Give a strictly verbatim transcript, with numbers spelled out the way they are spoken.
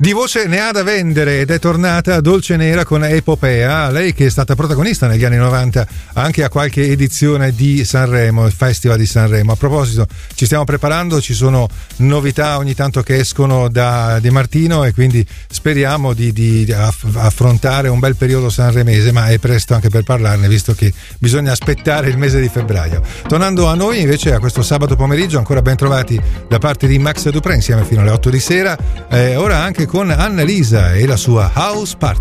Di voce ne ha da vendere ed è tornata Dolce Nera con Epopea, lei che è stata protagonista negli anni novanta anche a qualche edizione di Sanremo, il Festival di Sanremo. A proposito, ci stiamo preparando, ci sono novità ogni tanto che escono da Di Martino e quindi speriamo di, di affrontare un bel periodo sanremese, ma è presto anche per parlarne visto che bisogna aspettare il mese di febbraio. Tornando a noi invece a questo sabato pomeriggio, ancora ben trovati da parte di Max Dupre insieme fino alle otto di sera, eh, ora anche con Annalisa e la sua House Party.